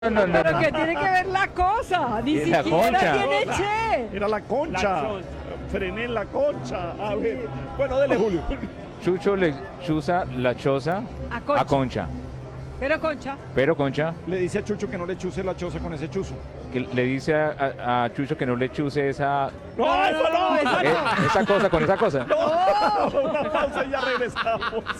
No, no, Pero no. que tiene que ver la cosa. Ni Es la siquiera concha. tiene che. Era la concha. Frené en la concha. A ver. Bueno, dele, Julio. Chucho le chuza la choza A Concha. a Concha. Pero concha. Pero Concha Le dice a Chucho que no le chuse la choza con ese chuzo. que le dice a Chucho que no le chuse esa, ¡No, eso no! esa no. esa cosa con esa cosa. Una pausa y ya regresamos.